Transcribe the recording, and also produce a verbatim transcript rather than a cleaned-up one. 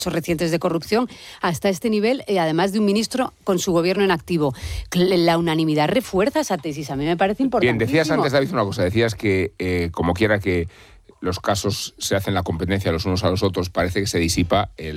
recientes de corrupción hasta este nivel, y además de un ministro con su gobierno en activo. La unanimidad refuerza esa tesis. A mí me parece importante. Bien, decías antes, David, una cosa. Decías que, eh, como quiera que los casos se hacen la competencia los unos a los otros, parece que se disipa el